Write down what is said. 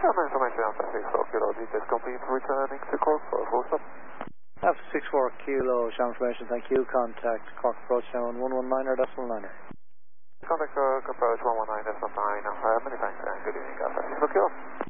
information after 64 kilo, details complete, returning to Cork for a full stop. After 64 kilo, show information, thank you. Contact Cork approach now on 119er.9er. Contact Cork approach 119.9. Many thanks and good evening, after 64 kilo.